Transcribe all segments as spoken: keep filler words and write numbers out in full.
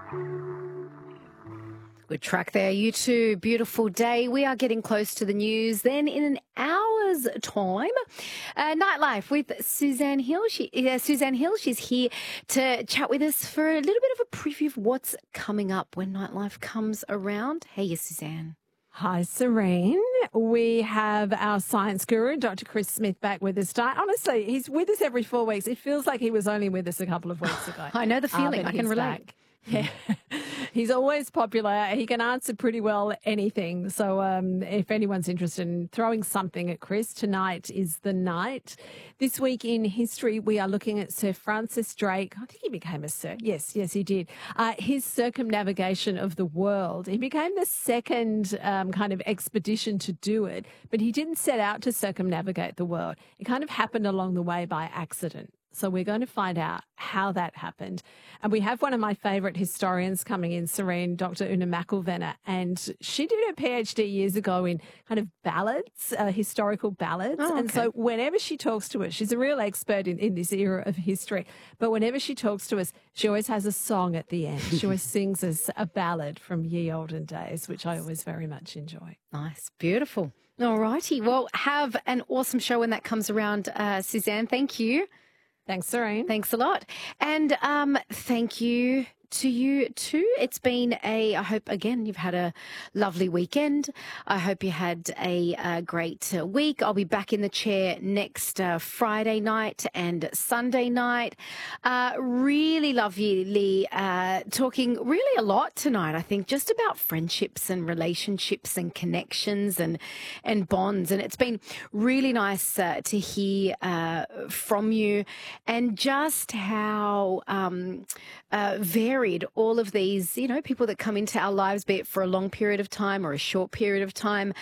Good track there, you two. Beautiful day. We are getting close to the news. Then in an hour's time, uh, Nightlife with Suzanne Hill. She, uh, Suzanne Hill, she's here to chat with us for a little bit of a preview of what's coming up when Nightlife comes around. Hey, Suzanne. Hi, Serene. We have our science guru, Doctor Chris Smith, back with us tonight. Honestly, he's with us every four weeks. It feels like he was only with us a couple of weeks ago. I know the feeling. Uh, I can relate. Back. Yeah. He's always popular. He can answer pretty well anything. So um, if anyone's interested in throwing something at Chris, tonight is the night. This week in history, we are looking at Sir Francis Drake. I think he became a Sir. Yes, yes, he did. Uh, his circumnavigation of the world. He became the second um, kind of expedition to do it, but he didn't set out to circumnavigate the world. It kind of happened along the way by accident. So we're going to find out how that happened. And we have one of my favourite historians coming in, Serene, Doctor Una McElvenna. And she did her PhD years ago in kind of ballads, uh, historical ballads. Oh, okay. And so whenever she talks to us, she's a real expert in, in this era of history. But whenever she talks to us, she always has a song at the end. She always sings us a ballad from ye olden days, which I always very much enjoy. Nice. Beautiful. All righty. Well, have an awesome show when that comes around, uh, Suzanne. Thank you. Thanks, Serene. Thanks a lot. And um, thank you to you too. It's been a, I hope, again, you've had a lovely weekend. I hope you had a, a great uh, week. I'll be back in the chair next uh, Friday night and Sunday night. Uh, really lovely uh, talking really a lot tonight, I think, just about friendships and relationships and connections and, and bonds. And it's been really nice uh, to hear uh, from you and just how um, uh, varied all of these, you know, people that come into our lives, be it for a long period of time or a short period of time,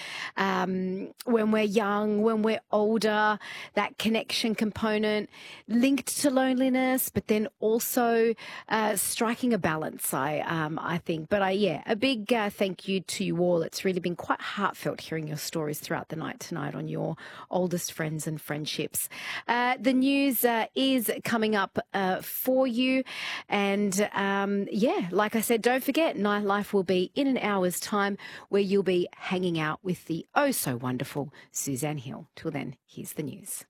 um, when we're young, when we're older, that connection component linked to loneliness, but then also uh, striking a balance, I um, I think. But I, yeah, a big uh, thank you to you all. It's really been quite heartfelt hearing your stories throughout the night tonight on your oldest friends and friendships. Uh, the news uh, is coming up uh, for you. And um, yeah, like I said, don't forget, Nightlife will be in an hour's time where you'll be hanging out with the oh so wonderful Suzanne Hill. Till then, here's the news.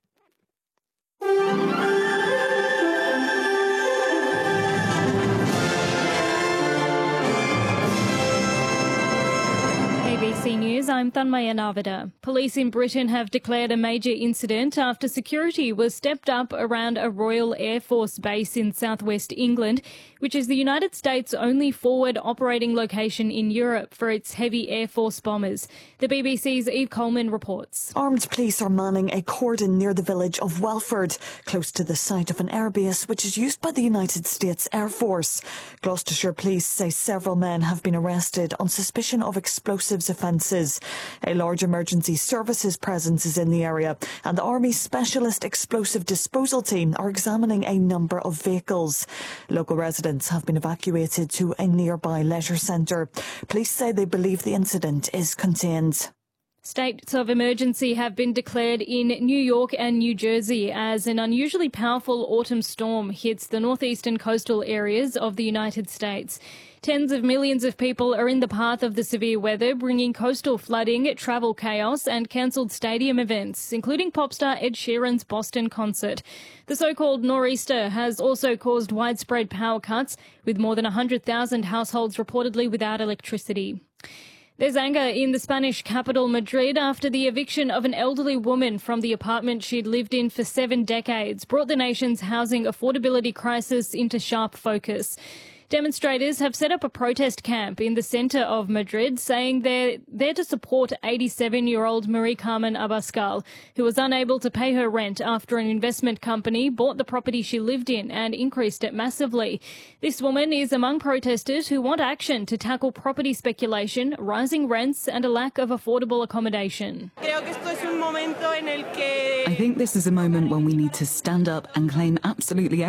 A B C News, I'm Thanmaya Navada. Police in Britain have declared a major incident after security was stepped up around a Royal Air Force base in southwest England, which is the United States' only forward operating location in Europe for its heavy Air Force bombers. The B B C's Eve Coleman reports. Armed police are manning a cordon near the village of Welford, close to the site of an airbase which is used by the United States Air Force. Gloucestershire police say several men have been arrested on suspicion of explosives offences. A large emergency services presence is in the area, and the Army's Specialist Explosive Disposal Team are examining a number of vehicles. Local residents have been evacuated to a nearby leisure centre. Police say they believe the incident is contained. States of emergency have been declared in New York and New Jersey as an unusually powerful autumn storm hits the northeastern coastal areas of the United States. Tens of millions of people are in the path of the severe weather, bringing coastal flooding, travel chaos and cancelled stadium events, including pop star Ed Sheeran's Boston concert. The so-called nor'easter has also caused widespread power cuts, with more than one hundred thousand households reportedly without electricity. There's anger in the Spanish capital, Madrid, after the eviction of an elderly woman from the apartment she'd lived in for seven decades brought the nation's housing affordability crisis into sharp focus. Demonstrators have set up a protest camp in the centre of Madrid, saying they're there to support eighty-seven-year-old Marie Carmen Abascal, who was unable to pay her rent after an investment company bought the property she lived in and increased it massively. This woman is among protesters who want action to tackle property speculation, rising rents and a lack of affordable accommodation. I think this is a moment when we need to stand up and claim absolutely